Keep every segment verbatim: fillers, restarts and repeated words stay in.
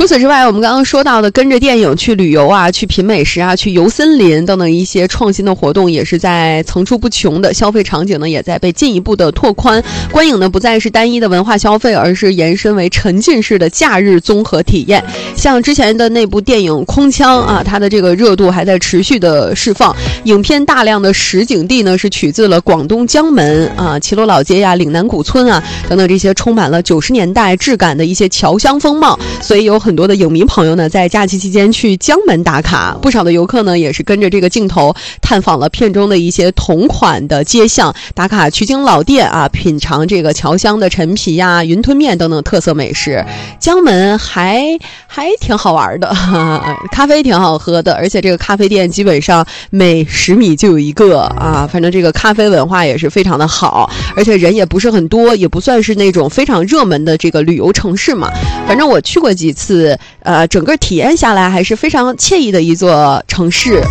除此之外，我们刚刚说到的跟着电影去旅游啊，去品美食啊，去游森林等等一些创新的活动，也是在层出不穷的，消费场景呢也在被进一步的拓宽。观影呢不再是单一的文化消费，而是延伸为沉浸式的假日综合体验。像之前的那部电影《空腔》啊，它的这个热度还在持续的释放。影片大量的实景地呢是取自了广东江门啊、齐罗老街呀、岭南古村啊等等这些充满了九十年代质感的一些侨乡风貌，所以有很多的影迷朋友呢在假期期间去江门打卡。不少的游客呢也是跟着这个镜头探访了片中的一些同款的街巷，打卡取经老店啊，品尝这个侨乡的陈皮呀、云吞面等等特色美食。江门还还挺好玩的，咖啡挺好喝的，而且这个咖啡店基本上每十米就有一个啊，反正这个咖啡文化也是非常的好，而且人也不是很多，也不算是那种非常热门的这个旅游城市嘛。反正我去过几次，呃，整个体验下来还是非常惬意的一座城市。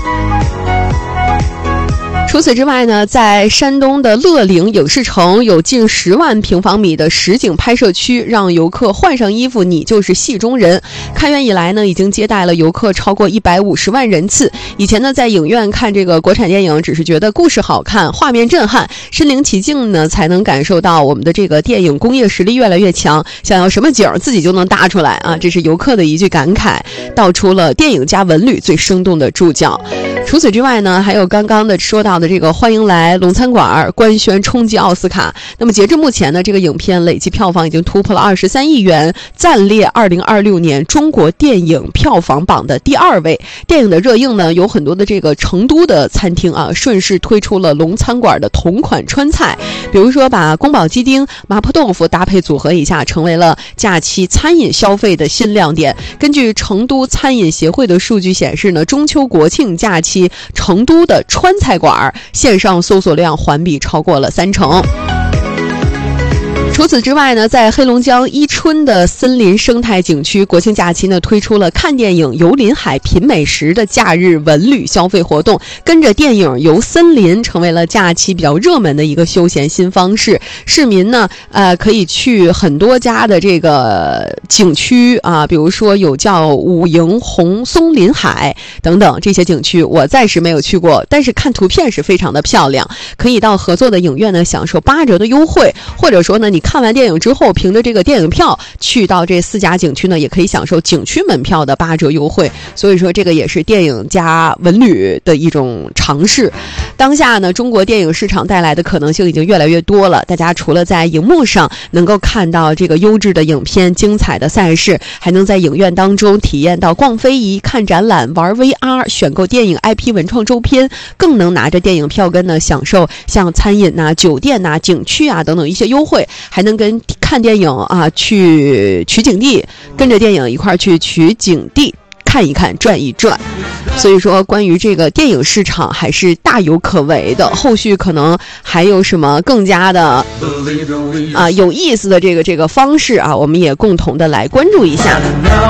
除此之外呢，在山东的乐陵影视城有近十万平方米的实景拍摄区，让游客换上衣服你就是戏中人。开园以来呢，已经接待了游客超过一百五十万人次。以前呢，在影院看这个国产电影，只是觉得故事好看，画面震撼，身临其境呢，才能感受到我们的这个电影工业实力越来越强，想要什么景自己就能搭出来啊！这是游客的一句感慨，道出了电影加文旅最生动的注脚。除此之外呢，还有刚刚的说到的这个欢迎来龙餐馆官宣冲击奥斯卡。那么截至目前呢，这个影片累计票房已经突破了二十三亿元，暂列二零二六年中国电影票房榜的第二位。电影的热映呢，有很多的这个成都的餐厅啊，顺势推出了龙餐馆的同款川菜，比如说把宫保鸡丁、麻婆豆腐搭配组合一下，成为了假期餐饮消费的新亮点。根据成都餐饮协会的数据显示呢，中秋国庆假期成都的川菜馆线上搜索量环比超过了三成。除此之外呢，在黑龙江伊春的森林生态景区，国庆假期呢推出了看电影、游临海、品美食的假日文旅消费活动，跟着电影游森林成为了假期比较热门的一个休闲新方式。市民呢，呃，可以去很多家的这个景区啊，比如说有叫五营红松林海等等这些景区，我暂时没有去过，但是看图片是非常的漂亮。可以到合作的影院呢享受八折的优惠，或者说呢你看完电影之后，凭着这个电影票去到这四家景区呢，也可以享受景区门票的八折优惠。所以说，这个也是电影加文旅的一种尝试。当下呢，中国电影市场带来的可能性已经越来越多了。大家除了在荧幕上能够看到这个优质的影片、精彩的赛事，还能在影院当中体验到逛非遗、看展览、玩 V R、选购电影 I P 文创周边，更能拿着电影票根呢，享受像餐饮呐、酒店呐、景区啊等等一些优惠。还能跟看电影啊去取景地，跟着电影一块去取景地看一看转一转。所以说关于这个电影市场还是大有可为的，后续可能还有什么更加的啊有意思的这个这个方式啊，我们也共同的来关注一下。